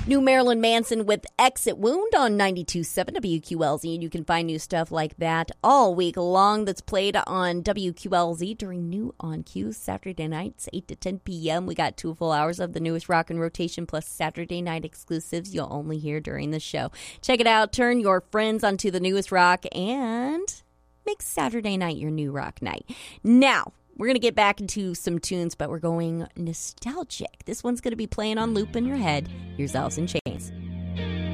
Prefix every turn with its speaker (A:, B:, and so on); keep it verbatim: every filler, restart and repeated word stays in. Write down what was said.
A: New Marilyn Manson with Exit Wound on ninety-two point seven W Q L Z, and you can find new stuff like that all week long that's played on W Q L Z during New on Q Saturday nights, eight to ten p.m. We got two full hours of the newest rock and rotation plus Saturday night exclusives you'll only hear during the show. Check it out. Turn your friends onto the newest rock and make Saturday night your new rock night. Now, we're going to get back into some tunes, but we're going nostalgic. This one's going to be playing on loop in your head. Here's Alice in Chains.